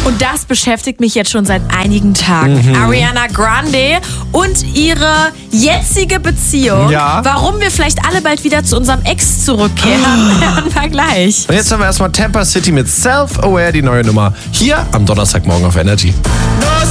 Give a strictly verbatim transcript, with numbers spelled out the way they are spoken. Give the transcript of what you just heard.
Und das beschäftigt mich jetzt schon seit einigen Tagen. Mhm. Ariana Grande und ihre jetzige Beziehung. Ja. Warum wir vielleicht alle bald wieder zu unserem Ex zurückkehren, hören wir gleich. Und jetzt haben wir erstmal Tampa City mit Self-Aware, die neue Nummer. Hier am Donnerstagmorgen auf Energy.